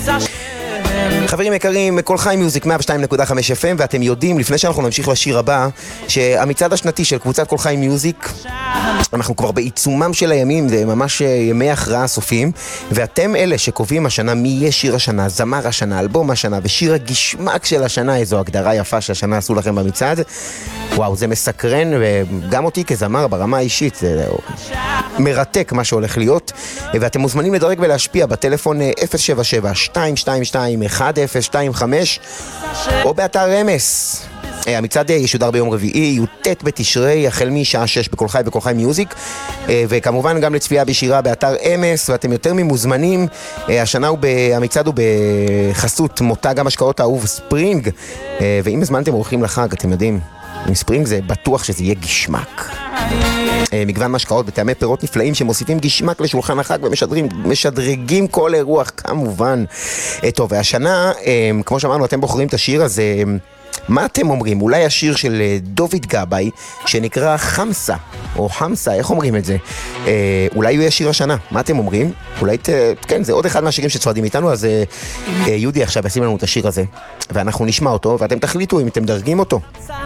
חברים יקרים, כל חי מיוזיק 102.5 FM, ואתם יודעים, לפני שאנחנו נמשיך לשיר הבא, שהמצעד השנתי של קבוצת כל חי מיוזיק, אנחנו כבר בעיצומם של הימים, זה ממש ימי הכרעה סופיים, ואתם אלה שקובעים השנה מי יהיה שיר השנה, זמר השנה, אלבום השנה, ושיר הגשמק של השנה, איזו הגדרה יפה שהשנה עשו לכם במצעד. וואו, זה מסקרן, וגם אותי כזמר ברמה האישית, זה מרתק מה שהולך להיות, ואתם מוזמנים לדרג ולהשפיע בטלפון 077-222-1025 או באתר אמס. המצעד ישודר ביום רביעי, י"ט בתשרי, החל משעה 6 בכל חי וכל חי מיוזיק, וכמובן גם לצפייה בשירה באתר אמס, ואתם יותר ממוזמנים. השנה המצעד הוא בחסות מותג המשקאות האהוב ספרינג, ואם הזמנתם אורחים לחג, אתם יודעים, עם ספרינג זה בטוח שזה יהיה גשמק. מגוון משקאות בטעמי פירות נפלאים שמוסיפים גשמק לשולחן החג ומשדרגים כל אירוח כמובן. טוב, והשנה, כמו שאמרנו, אתם בוחרים את השיר הזה. מה אתם אומרים? אולי השיר של דוד גבאי שנקרא חמסה או חמסה, איך אומרים את זה? אולי הוא יהיה שיר השנה. מה אתם אומרים? אולי כן, זה עוד אחד מהשירים שצועדים איתנו, אז יהודי עכשיו ישים לנו את השיר הזה ואנחנו נשמע אותו ואתם תחליטו אם אתם דרגים אותו.